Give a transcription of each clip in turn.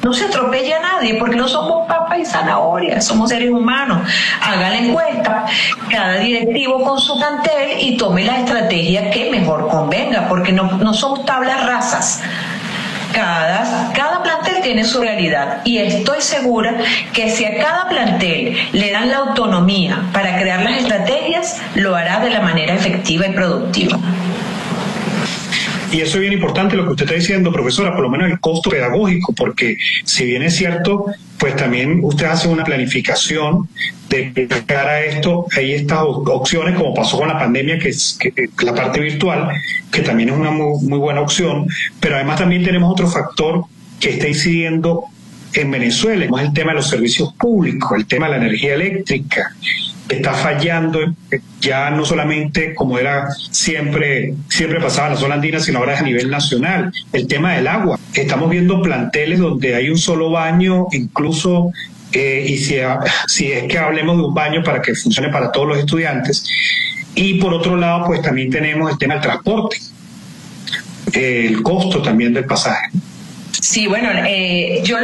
No se atropella a nadie porque no somos papas y zanahorias, somos seres humanos. Haga la encuesta, cada directivo con su plantel y tome la estrategia que mejor convenga, porque no somos tablas rasas. Cada plantel tiene su realidad y estoy segura que si a cada plantel le dan la autonomía para crear las estrategias, lo hará de la manera efectiva y productiva. Y eso es bien importante lo que usted está diciendo, profesora, por lo menos el costo pedagógico, porque si bien es cierto, pues también usted hace una planificación de cara a esto, hay estas opciones, como pasó con la pandemia, que es la parte virtual, que también es una muy buena opción, pero además también tenemos otro factor que está incidiendo en Venezuela, como es el tema de los servicios públicos, el tema de la energía eléctrica. Está fallando ya no solamente como era siempre pasaba en la zona andina, sino ahora es a nivel nacional. El tema del agua. Estamos viendo planteles donde hay un solo baño, incluso, y si es que hablemos de un baño para que funcione para todos los estudiantes. Y por otro lado, pues también tenemos el tema del transporte, el costo también del pasaje. Sí, bueno, yo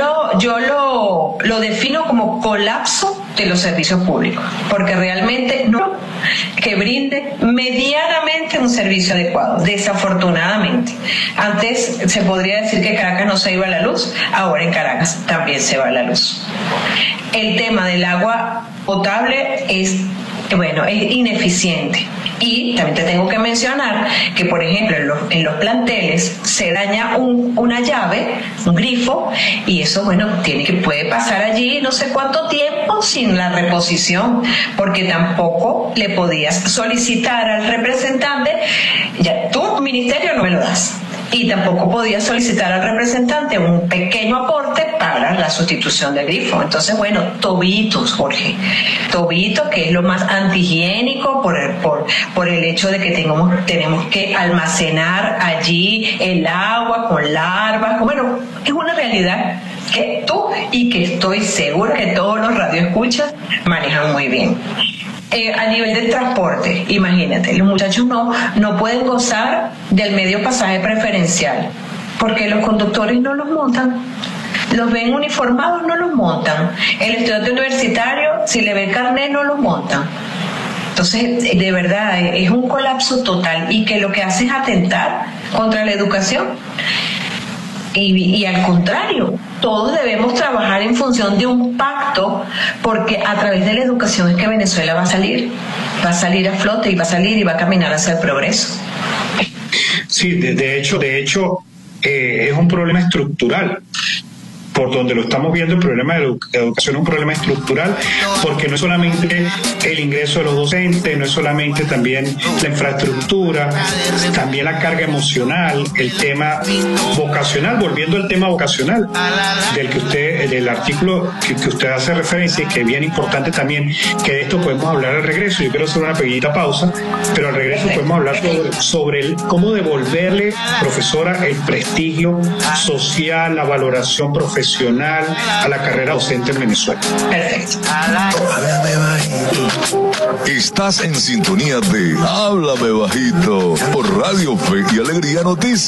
lo defino como colapso de los servicios públicos, porque realmente no que brinde medianamente un servicio adecuado, desafortunadamente. Antes se podría decir que Caracas no se iba a la luz, ahora en Caracas también se va a la luz. El tema del agua potable es ineficiente. Y también te tengo que mencionar que, por ejemplo, en los planteles se daña una llave, un grifo, y eso, puede pasar allí no sé cuánto tiempo sin la reposición, porque tampoco le podías solicitar al representante, ya tu ministerio no me lo das. Y tampoco podía solicitar al representante un pequeño aporte para la sustitución del grifo. Entonces, tobitos, Jorge. Tobito, que es lo más antihigiénico por el hecho de que tenemos que almacenar allí el agua con larvas. Es una realidad que tú y que estoy segura que todos los radioescuchas manejan muy bien. A nivel del transporte, imagínate, los muchachos no pueden gozar del medio pasaje preferencial porque los conductores no los montan, los ven uniformados, no los montan. El estudiante universitario, si le ve carnet, no los montan. Entonces, de verdad, es un colapso total y que lo que hace es atentar contra la educación. Y al contrario, todos debemos trabajar en función de un pacto, porque a través de la educación es que Venezuela va a salir a flote y va a caminar hacia el progreso. Sí, de hecho es un problema estructural. Por donde lo estamos viendo, el problema de educación es un problema estructural, porque no es solamente el ingreso de los docentes, no es solamente también la infraestructura, también la carga emocional, el tema vocacional, volviendo al tema vocacional del artículo que usted hace referencia, y que es bien importante también, que de esto podemos hablar al regreso. Yo quiero hacer una pequeñita pausa, pero al regreso podemos hablar sobre cómo devolverle, profesora, el prestigio social, la valoración profesional a la carrera docente en Venezuela. Perfecto. Estás en sintonía de Háblame Bajito por Radio Fe y Alegría Noticias.